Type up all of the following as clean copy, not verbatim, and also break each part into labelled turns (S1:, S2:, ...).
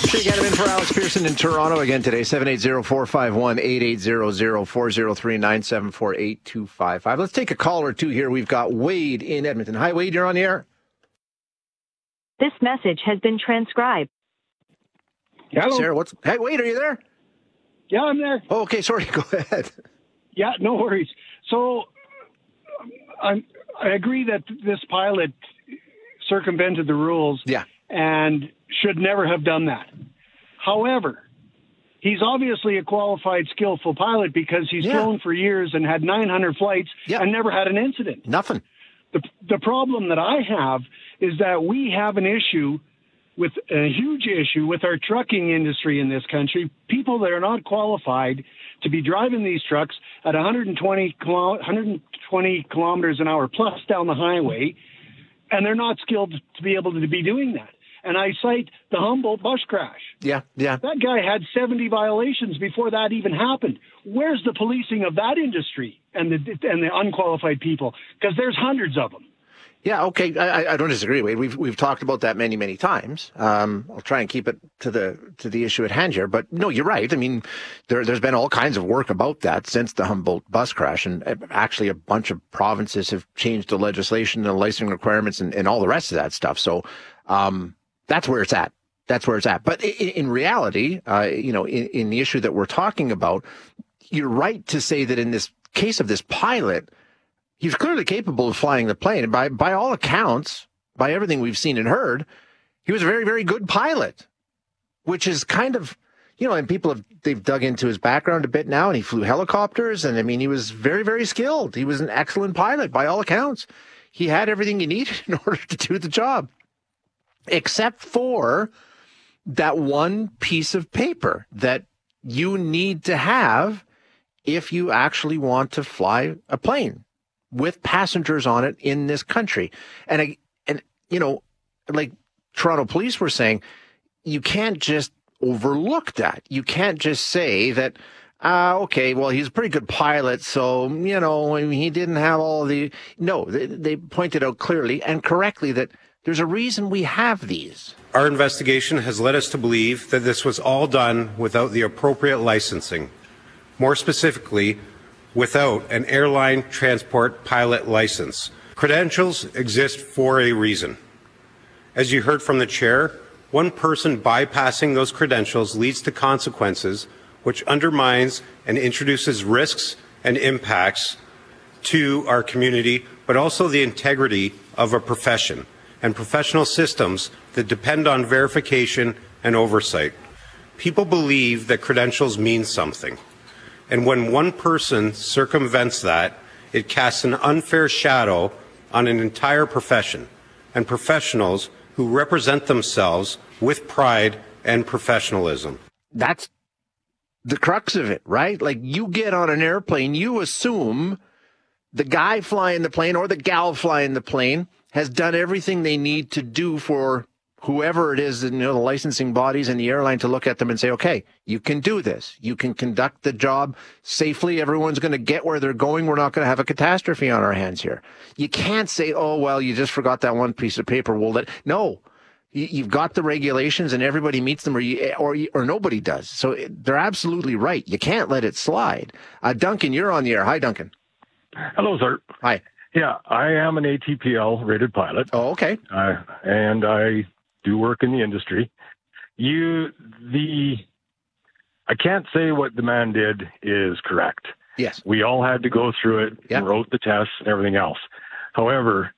S1: Jake Adam in for Alex Pearson in Toronto again today, 780-451-8800, 403-974-8255. Let's take a call or two here. We've got Wade in Edmonton. Hi, Wade, you're on the air.
S2: This message has been transcribed.
S3: Hello.
S1: Sarah, hey, Wade, are you there?
S3: Yeah, I'm there.
S1: Oh, okay, sorry, go ahead.
S3: Yeah, no worries. So I agree that this pilot circumvented the rules and should never have done that. However, he's obviously a qualified, skillful pilot because he's flown for years and had 900 flights and never had an incident.
S1: Nothing.
S3: The problem that I have is that we have a huge issue with our trucking industry in this country. People that are not qualified to be driving these trucks at 120 kilometers an hour plus down the highway, and they're not skilled to be able to be doing that. And I cite the Humboldt bus crash.
S1: Yeah.
S3: That guy had 70 violations before that even happened. Where's the policing of that industry and the unqualified people? Because there's hundreds of them.
S1: Yeah, okay. I don't disagree, Wade. We've talked about that many times. I'll try and keep it to the issue at hand here. But no, you're right. I mean, there's been all kinds of work about that since the Humboldt bus crash, and actually a bunch of provinces have changed the legislation and the licensing requirements and all the rest of that stuff. So that's where it's at. But in reality, in the issue that we're talking about, you're right to say that in this case of this pilot, he's clearly capable of flying the plane. And by all accounts, by everything we've seen and heard, he was a very, very good pilot, which is kind of, and they've dug into his background a bit now, and he flew helicopters. And I mean, he was very, very skilled. He was an excellent pilot by all accounts. He had everything he needed in order to do the job, except for that one piece of paper that you need to have if you actually want to fly a plane with passengers on it in this country. And like Toronto police were saying, you can't just overlook that. You can't just say that, okay, well, he's a pretty good pilot, so, he didn't have all the... No, they pointed out clearly and correctly that there's a reason we have these.
S4: Our investigation has led us to believe that this was all done without the appropriate licensing. More specifically, without an airline transport pilot license. Credentials exist for a reason. As you heard from the chair, one person bypassing those credentials leads to consequences which undermines and introduces risks and impacts to our community, but also the integrity of a profession and professional systems that depend on verification and oversight. People believe that credentials mean something. And when one person circumvents that, it casts an unfair shadow on an entire profession and professionals who represent themselves with pride and professionalism.
S1: That's the crux of it, right? Like, you get on an airplane, you assume the guy flying the plane or the gal flying the plane has done everything they need to do for whoever it is, the licensing bodies and the airline, to look at them and say, okay, you can do this. You can conduct the job safely. Everyone's going to get where they're going. We're not going to have a catastrophe on our hands here. You can't say, oh, well, you just forgot that one piece of paper. No, you've got the regulations and everybody meets them, or nobody does. So they're absolutely right. You can't let it slide. Duncan, you're on the air. Hi, Duncan.
S5: Hello, sir.
S1: Hi.
S5: Yeah, I am an ATPL rated pilot.
S1: Oh, okay.
S5: And I do work in the industry. I can't say what the man did is correct.
S1: Yes.
S5: We all had to go through it and wrote the tests and everything else. However,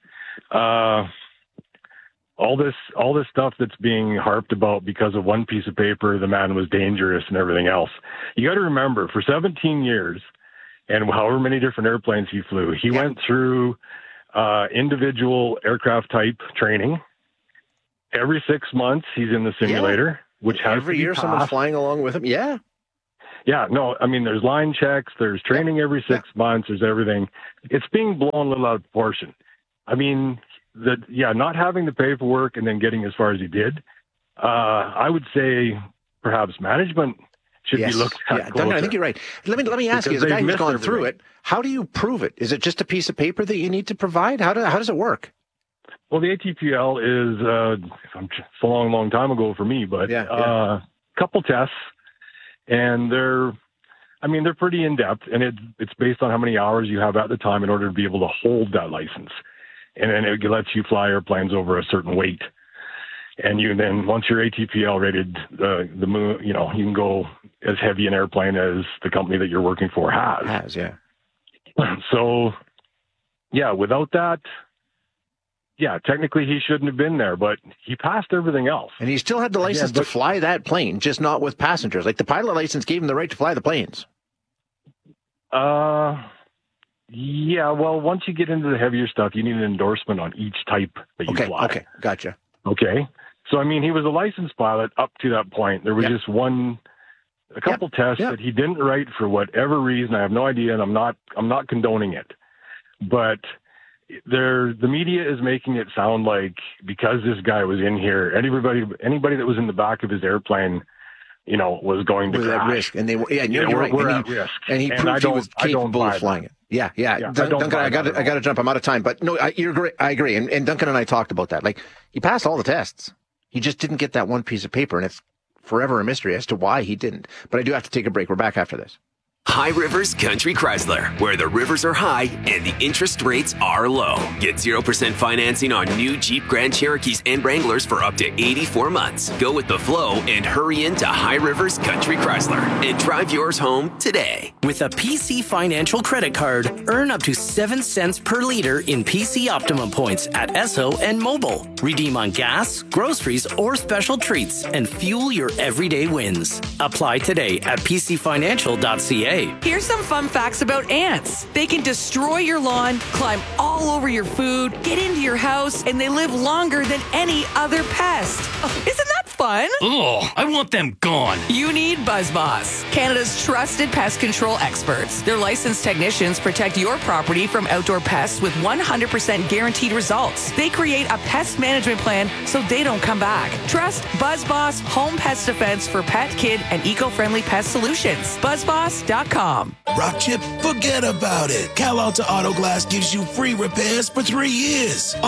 S5: all this stuff that's being harped about because of one piece of paper, the man was dangerous and everything else. You got to remember, for 17 years, and however many different airplanes he flew, he went through individual aircraft type training. Every 6 months, he's in the simulator, which has
S1: every year someone's flying along with him. Yeah.
S5: Yeah, no, I mean, there's line checks, there's training every 6 months, there's everything. It's being blown a little out of proportion. I mean, not having the paperwork and then getting as far as he did, I would say perhaps management should be looked at closer.
S1: I think you're right. Let me ask you, as a guy who's gone through it, how do you prove it? Is it just a piece of paper that you need to provide? How does it work?
S5: Well, the ATPL is it's a long time ago for me, but a couple tests, and they're pretty in depth, and it's based on how many hours you have at the time in order to be able to hold that license, and then it lets you fly airplanes over a certain weight, and then once you're ATPL rated, the moon, you can go as heavy an airplane as the company that you're working for has. So, without that. Yeah, technically he shouldn't have been there, but he passed everything else.
S1: And he still had the license to fly that plane, just not with passengers. Like the pilot license gave him the right to fly the planes.
S5: Well, once you get into the heavier stuff, you need an endorsement on each type that you fly.
S1: Okay, gotcha.
S5: Okay. So, he was a licensed pilot up to that point. There was just a couple tests that he didn't write for whatever reason. I have no idea, and I'm not condoning it. But the media is making it sound like because this guy was in here, anybody that was in the back of his airplane, was going to crash.
S1: At risk, and you're right.
S5: We're at risk,
S1: and he proved he was capable of flying it. Yeah. Duncan, I got to jump. I'm out of time, but no, you're great. I agree. And Duncan and I talked about that. Like he passed all the tests, he just didn't get that one piece of paper, and it's forever a mystery as to why he didn't. But I do have to take a break. We're back after this.
S6: High Rivers Country Chrysler, where the rivers are high and the interest rates are low. Get 0% financing on new Jeep Grand Cherokees and Wranglers for up to 84 months. Go with the flow and hurry into High Rivers Country Chrysler and drive yours home today.
S7: With a PC Financial credit card, earn up to 7 cents per liter in PC Optimum points at Esso and Mobile. Redeem on gas, groceries, or special treats and fuel your everyday wins. Apply today at pcfinancial.ca.
S8: Here's some fun facts about ants. They can destroy your lawn, climb all over your food, get into your house, and they live longer than any other pest. Isn't that fun?
S9: Ugh, I want them gone.
S8: You need BuzzBoss, Canada's trusted pest control experts. Their licensed technicians protect your property from outdoor pests with 100% guaranteed results. They create a pest management plan so they don't come back. Trust BuzzBoss Home Pest Defense for pet, kid, and eco-friendly pest solutions. BuzzBoss.com.
S10: Rock Chip, forget about it. Cal Alta Auto Glass gives you free repairs for 3 years.